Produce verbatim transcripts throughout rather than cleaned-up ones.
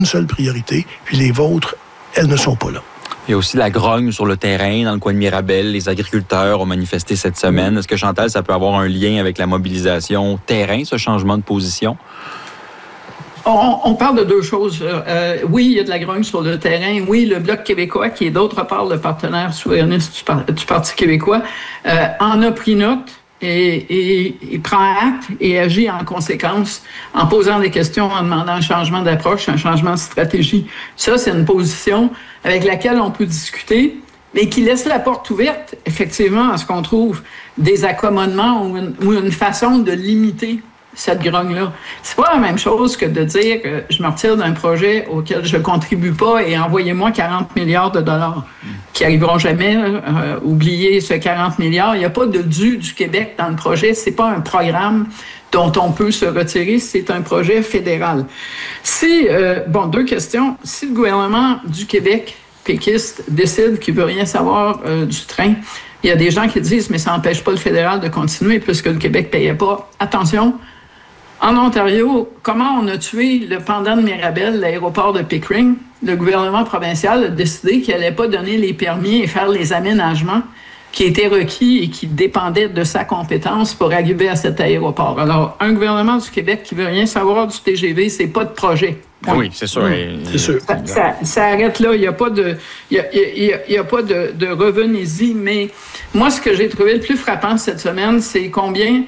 une seule priorité, puis les vôtres, elles ne sont pas là. Il y a aussi la grogne sur le terrain, dans le coin de Mirabel. Les agriculteurs ont manifesté cette semaine. Est-ce que, Chantal, ça peut avoir un lien avec la mobilisation terrain, ce changement de position? On, on parle de deux choses. Euh, oui, il y a de la grogne sur le terrain. Oui, le Bloc québécois, qui est d'autre part le partenaire souverainiste du, par, du Parti québécois, euh, en a pris note. Et, et, et prend acte et agit en conséquence en posant des questions, en demandant un changement d'approche, un changement de stratégie. Ça, c'est une position avec laquelle on peut discuter, mais qui laisse la porte ouverte, effectivement, à ce qu'on trouve des accommodements ou une, ou une façon de limiter cette grogne-là. C'est pas la même chose que de dire que je me retire d'un projet auquel je contribue pas et envoyez-moi quarante milliards de dollars qui arriveront jamais. Euh, oubliez ce quarante milliards. Il n'y a pas de dû du Québec dans le projet. C'est pas un programme dont on peut se retirer. C'est un projet fédéral. Si, euh, bon, deux questions. Si le gouvernement du Québec péquiste décide qu'il veut rien savoir euh, du train, il y a des gens qui disent, mais ça n'empêche pas le fédéral de continuer puisque le Québec ne payait pas. Attention. En Ontario, comment on a tué le pendant de Mirabel, l'aéroport de Pickering? Le gouvernement provincial a décidé qu'il n'allait pas donner les permis et faire les aménagements qui étaient requis et qui dépendaient de sa compétence pour arriver à cet aéroport. Alors, un gouvernement du Québec qui veut rien savoir du T G V, c'est pas de projet. Oui, oui, c'est sûr. Oui, c'est sûr. Ça, ça, ça arrête là. Il n'y a pas de, il y a, il y a, il y a pas de, de revenez-y. Mais moi, ce que j'ai trouvé le plus frappant cette semaine, c'est combien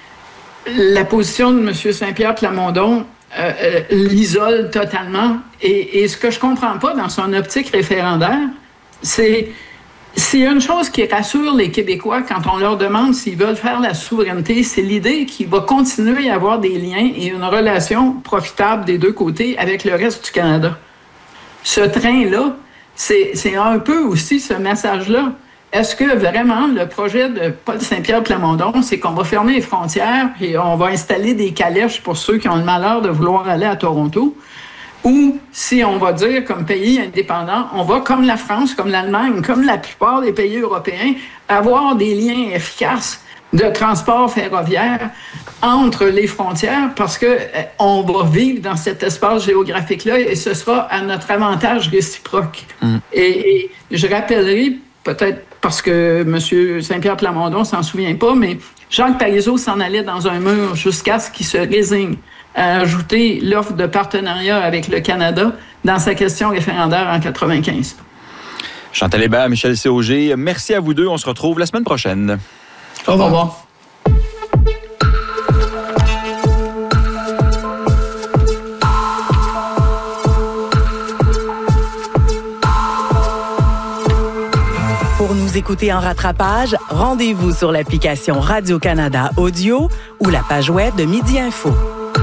la position de M. Saint-Pierre Plamondon euh, euh, l'isole totalement. Et, et ce que je comprends pas dans son optique référendaire, c'est s'il y a une chose qui rassure les Québécois quand on leur demande s'ils veulent faire la souveraineté, c'est l'idée qu'il va continuer à avoir des liens et une relation profitable des deux côtés avec le reste du Canada. Ce train-là, c'est, c'est un peu aussi ce message-là. Est-ce que vraiment le projet de Paul Saint-Pierre Plamondon, c'est qu'on va fermer les frontières et on va installer des calèches pour ceux qui ont le malheur de vouloir aller à Toronto? Ou si on va dire comme pays indépendant, on va comme la France, comme l'Allemagne, comme la plupart des pays européens, avoir des liens efficaces de transport ferroviaire entre les frontières parce que on va vivre dans cet espace géographique-là et ce sera à notre avantage réciproque. Mmh. Et, et je rappellerai, peut-être parce que M. Saint-Pierre Plamondon s'en souvient pas, mais Jacques Parizeau s'en allait dans un mur jusqu'à ce qu'il se résigne à ajouter l'offre de partenariat avec le Canada dans sa question référendaire en quatre-vingt-quinze. Chantal Hébert, Michel Sauger, merci à vous deux. On se retrouve la semaine prochaine. Au revoir. Au revoir. Pour nous écouter en rattrapage, rendez-vous sur l'application Radio-Canada Audio ou la page web de Midi Info.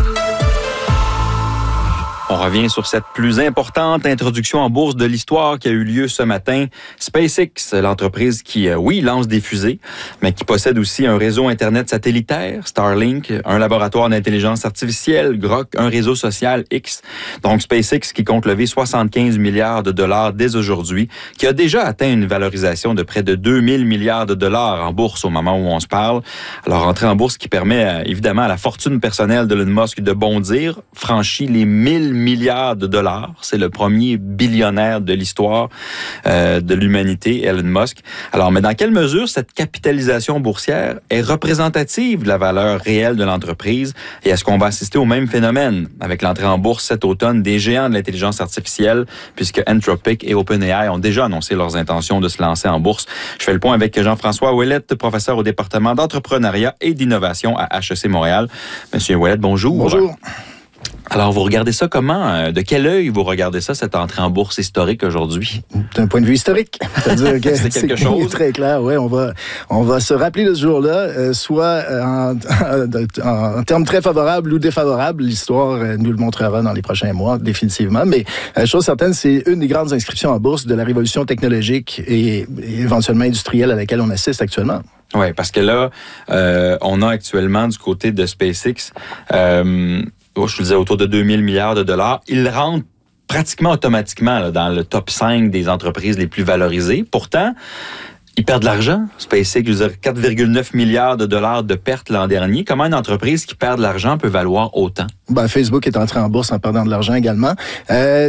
On revient sur cette plus importante introduction en bourse de l'histoire qui a eu lieu ce matin. SpaceX, l'entreprise qui, oui, lance des fusées, mais qui possède aussi un réseau Internet satellitaire, Starlink, un laboratoire d'intelligence artificielle, Grok, un réseau social, X. Donc, SpaceX qui compte lever soixante-quinze milliards de dollars dès aujourd'hui, qui a déjà atteint une valorisation de près de deux mille milliards de dollars en bourse au moment où on se parle. Alors, entrée en bourse qui permet, évidemment, à la fortune personnelle d'Elon Musk de bondir, franchit les mille milliards de dollars. C'est le premier billionnaire de l'histoire euh, de l'humanité, Elon Musk. Alors, mais dans quelle mesure cette capitalisation boursière est représentative de la valeur réelle de l'entreprise et est-ce qu'on va assister au même phénomène avec l'entrée en bourse cet automne des géants de l'intelligence artificielle puisque Anthropic et OpenAI ont déjà annoncé leurs intentions de se lancer en bourse. Je fais le point avec Jean-François Ouellette, professeur au département d'entrepreneuriat et d'innovation à H E C Montréal. Monsieur Ouellette, bonjour. Bonjour. Alors, vous regardez ça comment? De quel œil vous regardez ça, cette entrée en bourse historique aujourd'hui? D'un point de vue historique. C'est-à-dire que c'est quelque chose. C'est très clair, oui. On va, on va se rappeler de ce jour-là, euh, soit en, en, en termes très favorables ou défavorables. L'histoire euh, nous le montrera dans les prochains mois, définitivement. Mais la chose certaine, c'est une des grandes inscriptions en bourse de la révolution technologique et, et éventuellement industrielle à laquelle on assiste actuellement. Oui, parce que là, euh, on a actuellement du côté de SpaceX... Euh, je vous disais, autour de deux mille milliards de dollars. Ils rentrent pratiquement automatiquement là, dans le top cinq des entreprises les plus valorisées. Pourtant, Ils perdent de l'argent, SpaceX, je veux dire, quatre virgule neuf milliards de dollars de pertes l'an dernier. Comment une entreprise qui perd de l'argent peut valoir autant? Ben, Facebook est entré en bourse en perdant de l'argent également. Euh,